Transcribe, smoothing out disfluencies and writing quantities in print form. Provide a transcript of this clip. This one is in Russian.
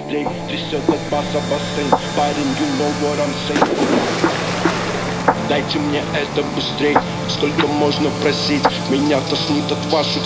быстрей. Трясет от баса бассейн. Парень, you know what I'm saying. Дайте мне это быстрей. Сколько можно просить? Меня тошнит от ваших